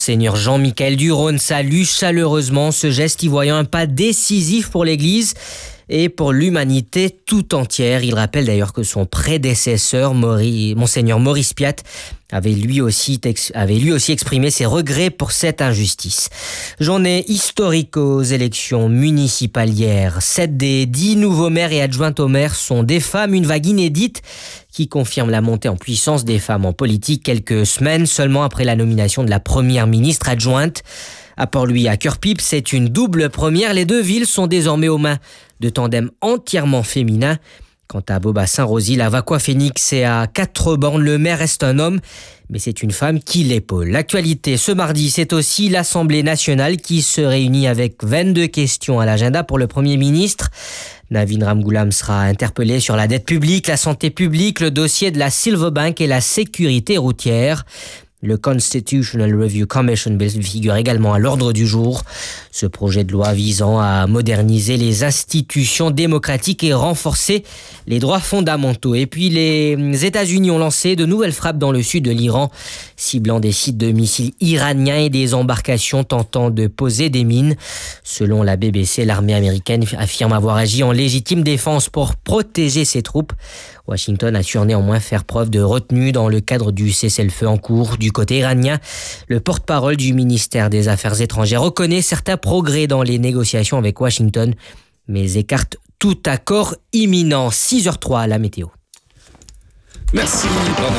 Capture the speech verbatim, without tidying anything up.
Monseigneur Jean-Michel du Rhône salue chaleureusement ce geste y voyant un pas décisif pour l'Église et pour l'humanité tout entière. Il rappelle d'ailleurs que son prédécesseur, Maurice, Monseigneur Maurice Piat, avait lui, aussi, avait lui aussi exprimé ses regrets pour cette injustice. Journée historique aux élections municipales hier. Sept des dix nouveaux maires et adjointes aux maires sont des femmes, une vague inédite qui confirme la montée en puissance des femmes en politique quelques semaines seulement après la nomination de la première ministre adjointe. À Port-Louis, à Cœur-Pipe, c'est une double première. Les deux villes sont désormais aux mains de tandems entièrement féminins. Quant à Beaubassin-Rosy, la Vaqua-Phénix est à quatre bornes. Le maire reste un homme, mais c'est une femme qui l'épaule. L'actualité ce mardi, c'est aussi l'Assemblée nationale qui se réunit avec vingt-deux questions à l'agenda pour le Premier ministre. Navin Ramgoolam sera interpellé sur la dette publique, la santé publique, le dossier de la Silverbank et la sécurité routière. Le Constitutional Review Commission Bill figure également à l'ordre du jour. Ce projet de loi visant à moderniser les institutions démocratiques et renforcer les droits fondamentaux. Et puis les États-Unis ont lancé de nouvelles frappes dans le sud de l'Iran, ciblant des sites de missiles iraniens et des embarcations tentant de poser des mines. Selon la B B C, l'armée américaine affirme avoir agi en légitime défense pour protéger ses troupes. Washington assure néanmoins faire preuve de retenue dans le cadre du cessez-le-feu en cours. Du côté iranien, le porte-parole du ministère des Affaires étrangères reconnaît certains progrès dans les négociations avec Washington, mais écarte tout accord imminent. six heures zéro trois à la météo. Merci.